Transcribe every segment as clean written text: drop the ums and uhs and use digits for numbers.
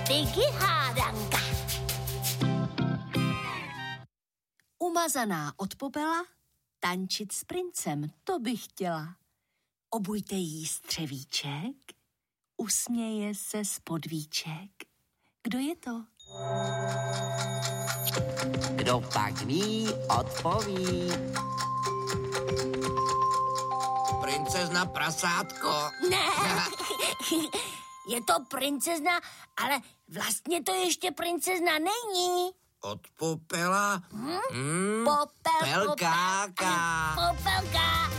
Piggy hádanka. Umazaná od popela, tančit s princem, to bych chtěla. Obujte jí střevíček, usměje se spodvíček. Kdo je to? Kdo pak ví, odpoví. Princezna prasátko. Ne, je to princezna, ale vlastně to ještě princezna není. Od popela? Popelkáka. Popelka.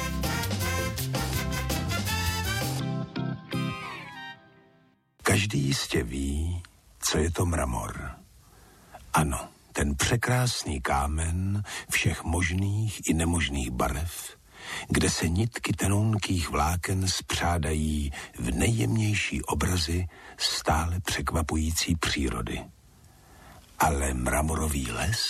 Každý jistě ví, co je to mramor. Ano, ten překrásný kámen všech možných i nemožných barev, kde se nitky tenounkých vláken spřádají v nejjemnější obrazy stále překvapující přírody. Ale mramorový les?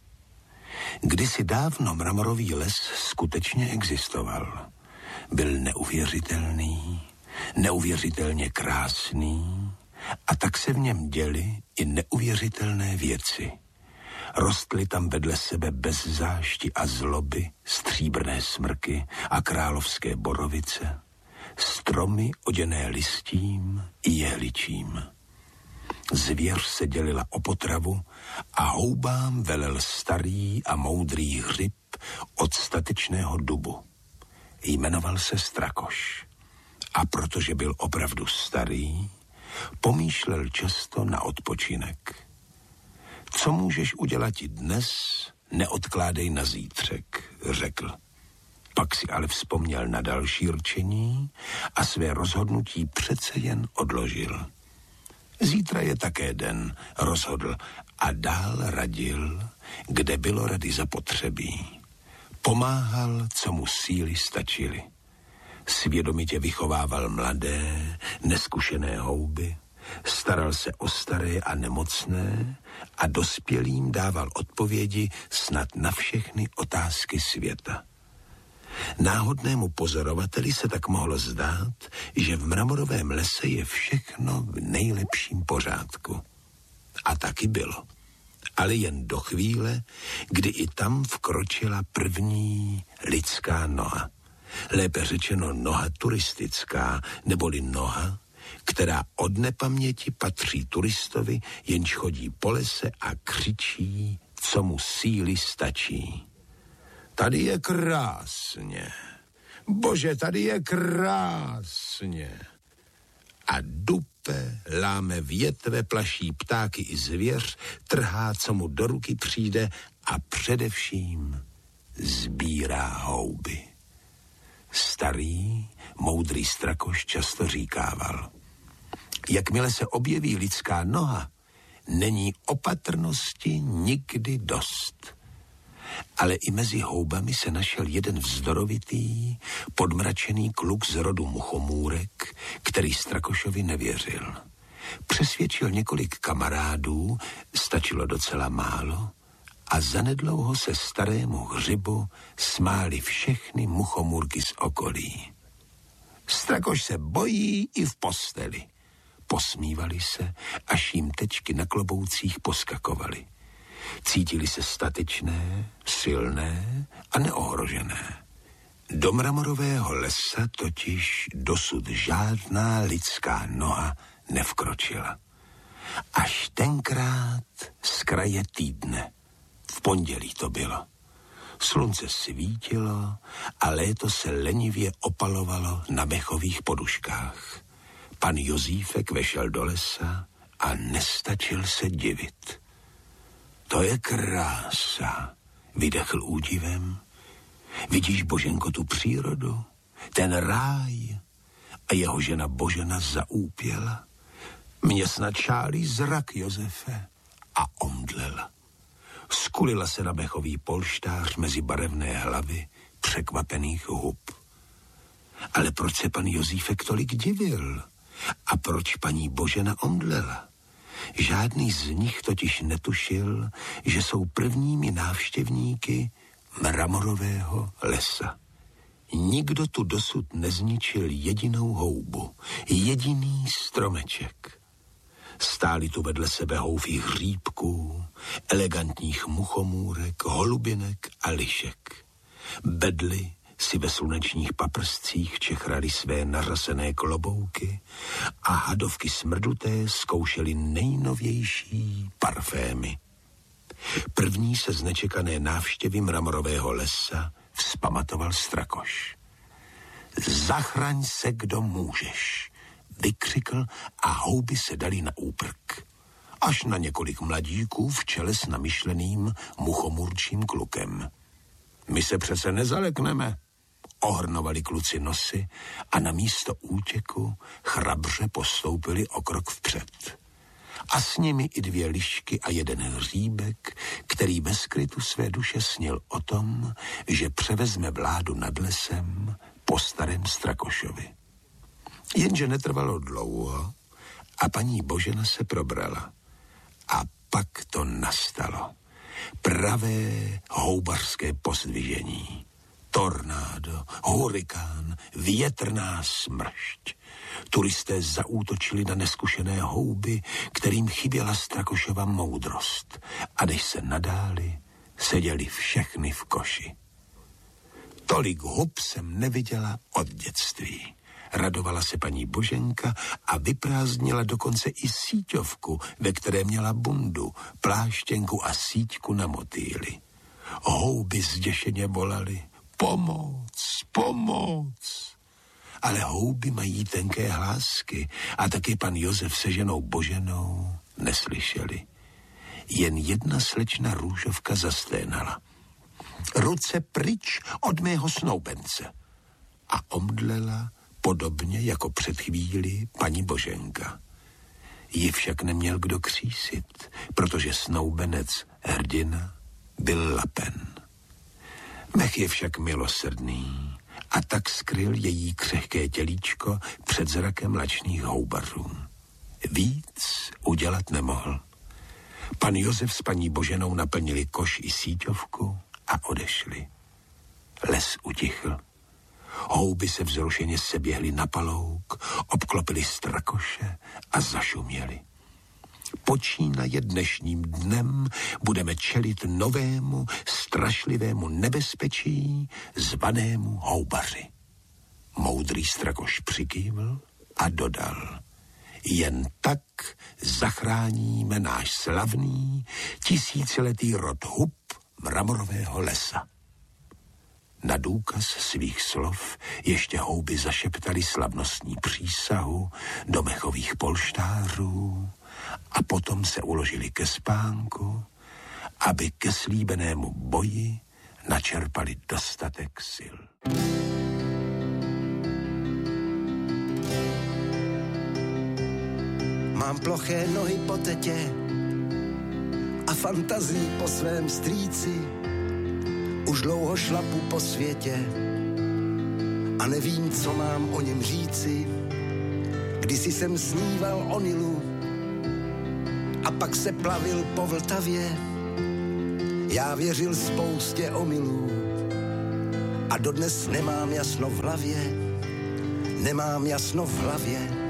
Kdysi dávno mramorový les skutečně existoval. Byl neuvěřitelný, neuvěřitelně krásný a tak se v něm děly i neuvěřitelné věci. Rostly tam vedle sebe bez zášti a zloby stříbrné smrky a královské borovice, stromy oděné listím i jehličím. Zvěř se dělila o potravu a houbám velel starý a moudrý hřib od statečného dubu. Jmenoval se Strakoš a protože byl opravdu starý, pomýšlel často na odpočinek. Co můžeš udělat i dnes, neodkládej na zítřek, řekl. Pak si ale vzpomněl na další rčení a své rozhodnutí přece jen odložil. Zítra je také den, rozhodl a dál radil, kde bylo rady zapotřebí. Pomáhal, co mu síly stačily. Svědomitě vychovával mladé, neskušené houby, staral se o staré a nemocné a dospělým dával odpovědi snad na všechny otázky světa. Náhodnému pozorovateli se tak mohlo zdát, že v mramorovém lese je všechno v nejlepším pořádku. A taky bylo. Ale jen do chvíle, kdy i tam vkročila první lidská noha. Lépe řečeno noha turistická, neboli noha, která od nepaměti patří turistovi, jenž chodí po lese a křičí, co mu síly stačí. Tady je krásně. Bože, tady je krásně. A dupe, láme větve, plaší ptáky i zvěř, trhá, co mu do ruky přijde a především sbírá houby. Starý, moudrý Strakoš často říkával: jakmile se objeví lidská noha, není opatrnosti nikdy dost. Ale i mezi houbami se našel jeden vzdorovitý, podmračený kluk z rodu muchomůrek, který Strakošovi nevěřil. Přesvědčil několik kamarádů, stačilo docela málo, a zanedlouho se starému hřibu smáli všechny muchomůrky z okolí. Strakoš se bojí i v posteli. Posmívali se, až jim tečky na kloboucích poskakovaly. Cítili se statečné, silné a neohrožené. Do mramorového lesa totiž dosud žádná lidská noha nevkročila. Až tenkrát z kraje týdne, v pondělí to bylo. Slunce svítilo a léto se lenivě opalovalo na mechových poduškách. Pan Jozífek vešel do lesa a nestačil se divit. To je krása, vydechl údivem. Vidíš, Boženko, tu přírodu, ten ráj? A jeho žena Božena zaúpěla. Mě snad šálí zrak, Josefe. A omdlela. Skulila se na mechový polštář mezi barevné hlavy překvapených hub. Ale proč se pan Jozífek tolik divil? A proč paní Božena omdlela? Žádný z nich totiž netušil, že jsou prvními návštěvníky mramorového lesa. Nikdo tu dosud nezničil jedinou houbu, jediný stromeček. Stály tu vedle sebe houfy hříbků, elegantních muchomůrek, holubinek a lišek. Bedly si ve slunečních paprscích čechrali své nařasené klobouky a hadovky smrduté zkoušely nejnovější parfémy. První se z nečekané návštěvy mramorového lesa vzpamatoval Strakoš. Zachraň se, kdo můžeš, vykřikl a houby se dali na úprk. Až na několik mladíků v čele s namyšleným muchomůrčím klukem. My se přece nezalekneme, ohrnovali kluci nosy a na místo útěku chrabře postoupili o krok vpřed. A s nimi i 2 lišky a 1 hříbek, který ve skrytu své duše snil o tom, že převezme vládu nad lesem po starém Strakošovi. Jenže netrvalo dlouho a paní Božena se probrala. A pak to nastalo. Pravé houbařské pozdvižení. Tornádo, hurikán, větrná smršť. Turisté zaútočili na neskušené houby, kterým chyběla Strakošova moudrost. A když se nadáli, seděli všechny v koši. Tolik hub jsem neviděla od dětství. Radovala se paní Boženka a vyprázdnila dokonce i síťovku, ve které měla bundu, pláštěnku a síťku na motýly. Houby zděšeně volaly: Pomoc, pomoc! Ale houby mají tenké hlásky a taky pan Josef se ženou Boženou neslyšeli. Jen jedna slečna Růžovka zasténala: Ruce pryč od mého snoubence! A omdlela podobně jako před chvíli paní Boženka. Ji však neměl kdo křísit, protože snoubenec hrdina byl lapen. Mech je však milosrdný a tak skryl její křehké tělíčko před zrakem lačných houbařů. Víc udělat nemohl. Pan Josef s paní Boženou naplnili koš i síťovku a odešli. Les utichl. Houby se vzrušeně seběhly na palouk, obklopili Strakoše a zašuměli. Počínaje dnešním dnem budeme čelit novému, strašlivému nebezpečí, zvanému houbaři. Moudrý Strakoš přikývl a dodal: Jen tak zachráníme náš slavný, tisíciletý rod hub mramorového lesa. Na důkaz svých slov ještě houby zašeptali slavnostní přísahu do mechových polštářů a potom se uložili ke spánku, aby ke slíbenému boji načerpali dostatek sil. Mám ploché nohy po tetě a fantazii po svém strýci. Už dlouho šlapu po světě a nevím, co mám o něm říci. Kdysi jsem sníval o Nilu a pak se plavil po Vltavě. Já věřil spoustě omylů a dodnes nemám jasno v hlavě. Nemám jasno v hlavě.